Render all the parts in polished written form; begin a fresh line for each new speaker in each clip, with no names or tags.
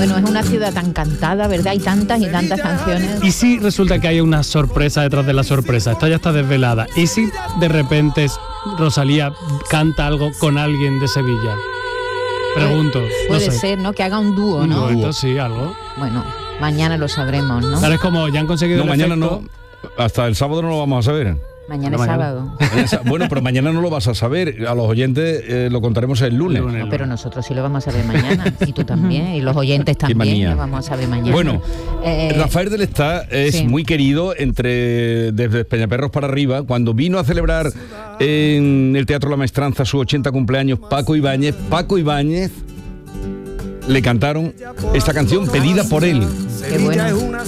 Bueno, es una ciudad tan cantada, ¿verdad? Hay tantas y tantas canciones.
¿Y si resulta que hay una sorpresa detrás de la sorpresa? Esto ya está desvelada. ¿Y si de repente Rosalía canta algo con alguien de Sevilla? Pregunto.
Puede
no sé.
ser, ¿no? Que haga un dúo, ¿no?
Un dueto, sí, algo.
Bueno, mañana lo sabremos, ¿no?
Claro, es como ya han conseguido
No,
el
mañana
efecto.
no. Hasta el sábado no lo vamos a saber.
Mañana es sábado.
Bueno, pero mañana no lo vas a saber. A los oyentes lo contaremos el lunes.
No, pero nosotros sí lo vamos a saber mañana. Y tú también. Y los oyentes
Qué
también
manía.
lo vamos a saber mañana.
Bueno, Rafael del Está es
sí.
muy querido desde Peñaperros para arriba. Cuando vino a celebrar en el Teatro La Maestranza su 80 cumpleaños Paco Ibáñez le cantaron esta canción pedida por él.
Qué bueno.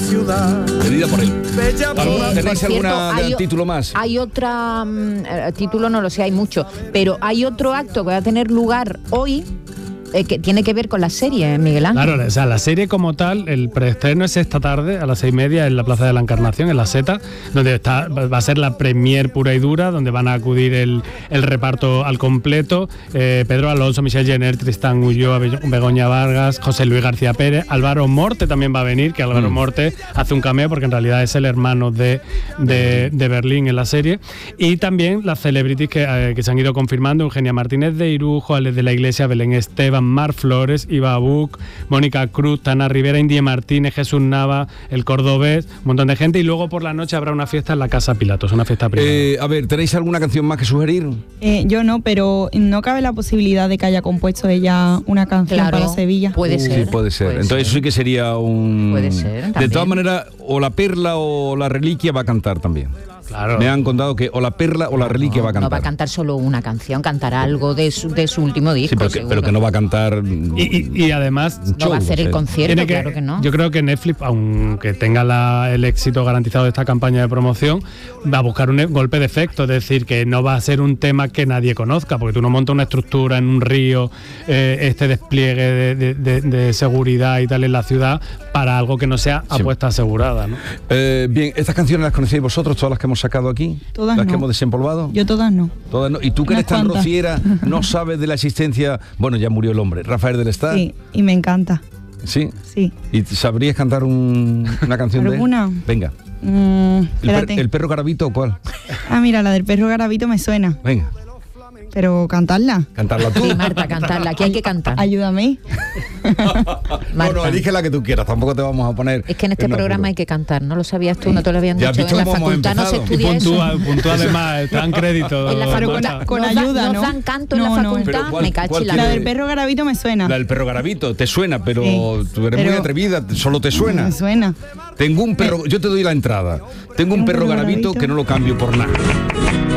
Pedida por él. ¿Tenéis
Por cierto,
algún título más?
Hay otra, título no lo sé, hay mucho, pero hay otro acto que va a tener lugar hoy que tiene que ver con la serie, Miguel Ángel.
Claro, o sea, la serie como tal, el preestreno es esta tarde a las 6:30 en la Plaza de la Encarnación, en la Seta, donde va a ser la premier pura y dura, donde van a acudir el reparto al completo. Pedro Alonso, Michelle Jenner, Tristán Ulloa, Begoña Vargas, José Luis García Pérez, Álvaro Morte también va a venir, que Álvaro Morte hace un cameo porque en realidad es el hermano de Berlín en la serie. Y también las celebrities que se han ido confirmando: Eugenia Martínez de Irujo, Alex de la Iglesia, Belén Esteban, Mar Flores, Iva Buch, Mónica Cruz, Tana Rivera, Indie Martínez, Jesús Nava, el cordobés, un montón de gente. Y luego por la noche habrá una fiesta en la Casa Pilatos, una fiesta privada.
A ver, ¿tenéis alguna canción más que sugerir?
Yo no, pero no cabe la posibilidad de que haya compuesto ella una canción
Claro,
para Sevilla.
puede ser.
Sí, puede ser.
Puede
Entonces eso sí que sería un...
Puede ser,
De
también.
todas maneras, o La Perla o La Reliquia va a cantar también.
Claro.
Me han contado que o La Perla o La Reliquia va a cantar.
No va a cantar solo una canción, cantará algo de su último disco.
Sí, pero que no va a cantar...
Y además...
No va a hacer el concierto,
tiene
claro que no.
Yo creo que Netflix, aunque tenga el éxito garantizado de esta campaña de promoción, va a buscar un golpe de efecto, es decir, que no va a ser un tema que nadie conozca, porque tú no montas una estructura en un río, este despliegue de seguridad y tal en la ciudad, para algo que no sea apuesta asegurada, ¿no?
Bien, ¿estas canciones las conocéis vosotros, todas las que hemos sacado aquí?
Todas
¿Las
no.
que hemos desempolvado?
Yo todas no.
Todas no. ¿Y tú que
Unas
eres tan
cuantas.
rociera, no sabes de la existencia? Bueno, ya murió el hombre. Rafael del Está.
Sí, y me encanta.
¿Sí?
Sí.
¿Y sabrías cantar una canción de él?
¿Alguna?
Venga.
Espérate.
¿El perro Garabito o cuál?
Mira, la del perro Garabito me suena.
Venga,
Pero cantarla.
cantarla tú.
Sí, Marta, cantarla, aquí hay que cantar.
Ayúdame.
Bueno, elige la que tú quieras, tampoco te vamos a poner...
Es que en este programa hay que cantar, ¿no lo sabías tú? No te lo habían
Ya
dicho.
has visto
En la
cómo hemos
facultad no se
empezado.
estudia eso.
Puntúa además, te dan crédito.
En la
Pero
facultad
con
nos
ayuda,
nos
¿no?
dan canto en la
No, no.
facultad,
Pero ¿cuál-
me cacho
cuál
en la
La
tiene?
del perro Garabito me suena.
La del perro Garabito, te suena, pero
Sí.
tú eres muy
Pero-
atrevida, solo te suena.
Me suena.
Tengo un perro, yo te doy la entrada. Tengo un perro Garabito que no lo cambio por nada.